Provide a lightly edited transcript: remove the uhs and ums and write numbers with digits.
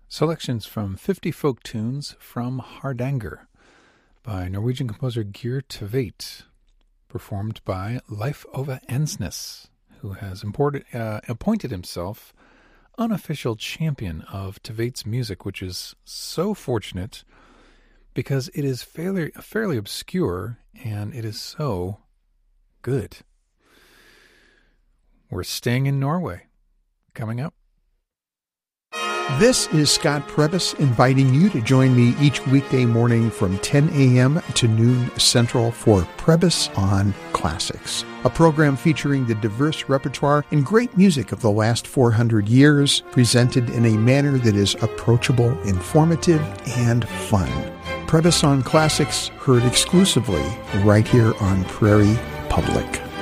Selections from 50 folk tunes from Hardanger by Norwegian composer Geir Tveit, performed by Leif Ove Ensnes, who has appointed himself unofficial champion of Tveit's music, which is so fortunate because it is fairly obscure and it is so good. We're staying in Norway. Coming up. This is Scott Prebys inviting you to join me each weekday morning from 10 a.m. to noon Central for Prebys on Classics, a program featuring the diverse repertoire and great music of the last 400 years, presented in a manner that is approachable, informative, and fun. Prebys on Classics, heard exclusively right here on Prairie Public.